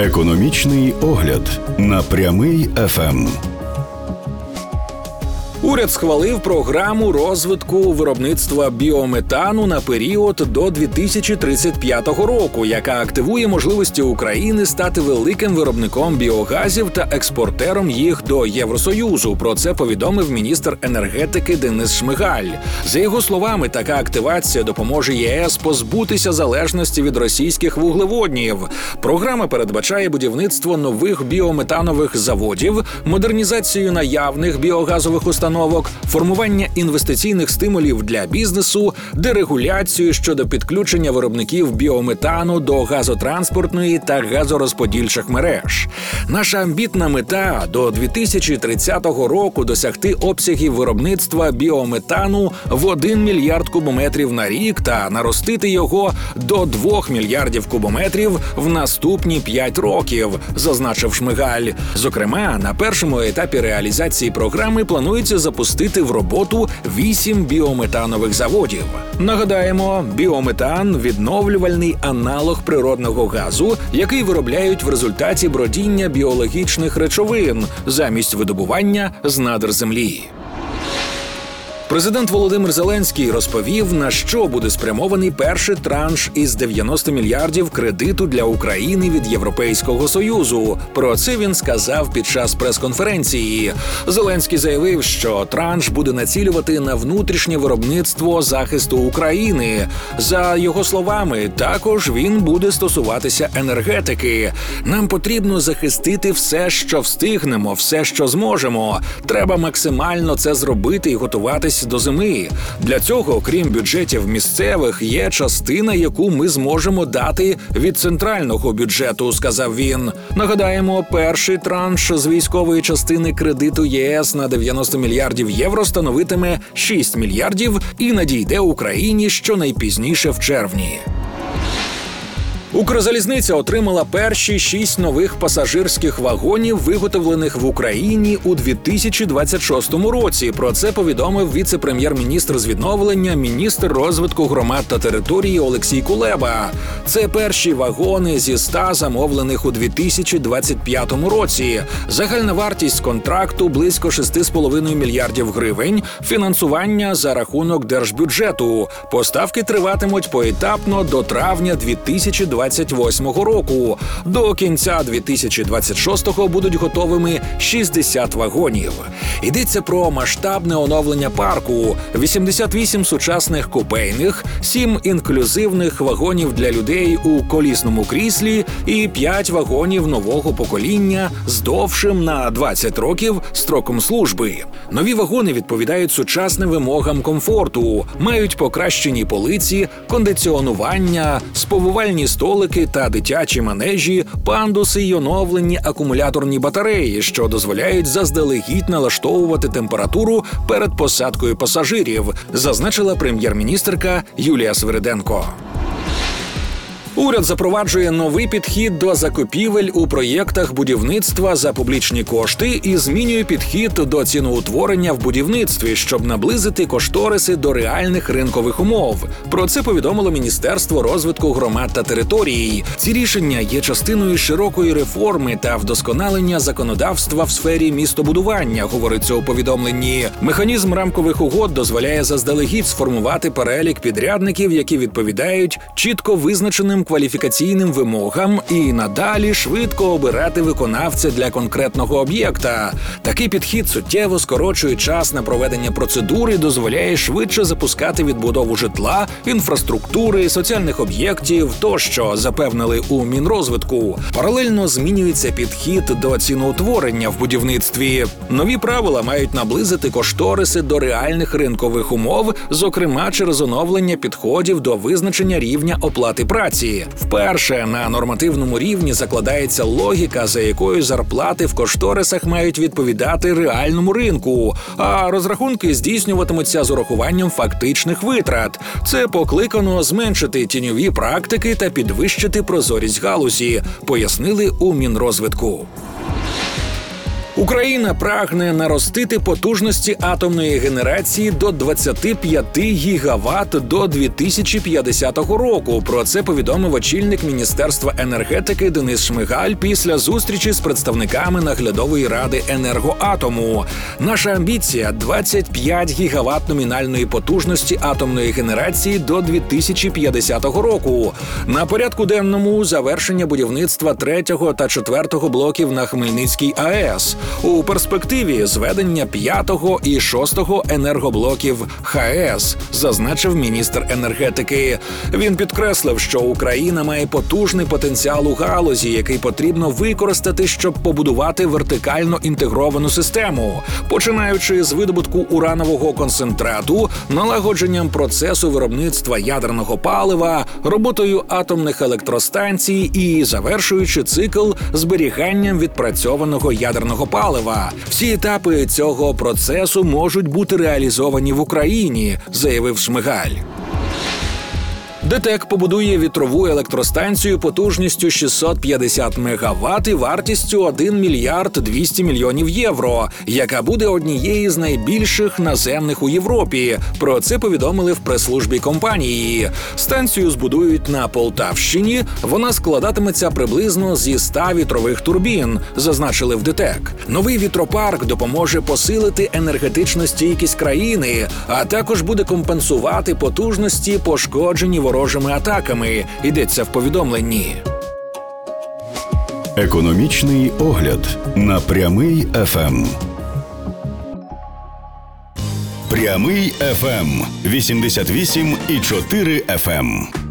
Економічний огляд на Прямий ФМ. Уряд схвалив програму розвитку виробництва біометану на період до 2035 року, яка активує можливості України стати великим виробником біогазів та експортером їх до Євросоюзу. Про це повідомив міністр енергетики Денис Шмигаль. За його словами, така активація допоможе ЄС позбутися залежності від російських вуглеводнів. Програма передбачає будівництво нових біометанових заводів, модернізацію наявних біогазових установок, формування інвестиційних стимулів для бізнесу, дерегуляцію щодо підключення виробників біометану до газотранспортної та газорозподільчих мереж. Наша амбітна мета – до 2030 року досягти обсягів виробництва біометану в 1 мільярд кубометрів на рік та наростити його до 2 мільярдів кубометрів в наступні 5 років, зазначив Шмигаль. Зокрема, на першому етапі реалізації програми планується запустити в роботу 8 біометанових заводів. Нагадаємо, біометан – відновлювальний аналог природного газу, який виробляють в результаті бродіння біологічних речовин замість видобування з надр землі. Президент Володимир Зеленський розповів, на що буде спрямований перший транш із 90 мільярдів кредиту для України від Європейського Союзу. Про це він сказав під час прес-конференції. Зеленський заявив, що транш буде націлювати на внутрішнє виробництво захисту України. За його словами, також він буде стосуватися енергетики. Нам потрібно захистити все, що встигнемо, все, що зможемо. Треба максимально це зробити і готуватись до зими. Для цього, крім бюджетів місцевих, є частина, яку ми зможемо дати від центрального бюджету, сказав він. Нагадаємо, перший транш з військової частини кредиту ЄС на 90 мільярдів євро становитиме 6 мільярдів і надійде Україні щонайпізніше в червні. Укрзалізниця отримала перші 6 нових пасажирських вагонів, виготовлених в Україні у 2026 році. Про це повідомив віце-прем'єр-міністр з відновлення, міністр розвитку громад та території Олексій Кулеба. Це перші вагони зі 100 замовлених у 2025 році. Загальна вартість контракту – близько 6,5 мільярдів гривень, фінансування за рахунок держбюджету. Поставки триватимуть поетапно до травня 2028 року. До кінця 2026-го будуть готовими 60 вагонів. Йдеться про масштабне оновлення парку. 88 сучасних купейних, 7 інклюзивних вагонів для людей у колісному кріслі і 5 вагонів нового покоління з довшим на 20 років строком служби. Нові вагони відповідають сучасним вимогам комфорту, мають покращені полиці, кондиціонування, сповивальні столики та дитячі манежі, пандуси й оновлені акумуляторні батареї, що дозволяють заздалегідь налаштовувати температуру перед посадкою пасажирів, зазначила прем'єр-міністерка Юлія Свириденко. Уряд запроваджує новий підхід до закупівель у проєктах будівництва за публічні кошти і змінює підхід до ціноутворення в будівництві, щоб наблизити кошториси до реальних ринкових умов. Про це повідомило Міністерство розвитку громад та територій. Ці рішення є частиною широкої реформи та вдосконалення законодавства в сфері містобудування, говориться у повідомленні. Механізм рамкових угод дозволяє заздалегідь сформувати перелік підрядників, які відповідають чітко визначеним кваліфікаційним вимогам і надалі швидко обирати виконавця для конкретного об'єкта. Такий підхід суттєво скорочує час на проведення процедури, дозволяє швидше запускати відбудову житла, інфраструктури, соціальних об'єктів тощо, запевнили у Мінрозвитку. Паралельно змінюється підхід до ціноутворення в будівництві. Нові правила мають наблизити кошториси до реальних ринкових умов, зокрема через оновлення підходів до визначення рівня оплати праці. Вперше на нормативному рівні закладається логіка, за якою зарплати в кошторисах мають відповідати реальному ринку, а розрахунки здійснюватимуться з урахуванням фактичних витрат. Це покликано зменшити тіньові практики та підвищити прозорість галузі, пояснили у Мінрозвитку. Україна прагне наростити потужності атомної генерації до 25 гігават до 2050 року. Про це повідомив очільник Міністерства енергетики Денис Шмигаль після зустрічі з представниками наглядової ради «Енергоатому». Наша амбіція – 25 гігават номінальної потужності атомної генерації до 2050 року. На порядку денному завершення будівництва 3-го та 4-го блоків на Хмельницькій АЕС. У перспективі зведення 5-го і 6-го енергоблоків ХАЕС, зазначив міністр енергетики. Він підкреслив, що Україна має потужний потенціал у галузі, який потрібно використати, щоб побудувати вертикально інтегровану систему, починаючи з видобутку уранового концентрату, налагодженням процесу виробництва ядерного палива, роботою атомних електростанцій і завершуючи цикл зберіганням відпрацьованого ядерного палива. Всі етапи цього процесу можуть бути реалізовані в Україні, заявив Шмигаль. ДТЕК побудує вітрову електростанцію потужністю 650 МВт і вартістю 1 мільярд 200 мільйонів євро, яка буде однією з найбільших наземних у Європі. Про це повідомили в прес-службі компанії. Станцію збудують на Полтавщині. Вона складатиметься приблизно зі 100 вітрових турбін, зазначили в ДТЕК. Новий вітропарк допоможе посилити енергетичну стійкість країни, а також буде компенсувати потужності, пошкоджені ворожими атаками, йдеться в повідомленні. Економічний огляд на Прямий ФМ. Прямий ФМ 88,4 FM.